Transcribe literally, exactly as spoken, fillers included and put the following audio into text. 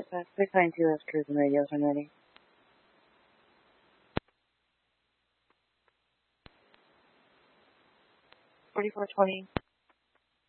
Dispatch six nine two has cruising radios when ready. forty-four twenty.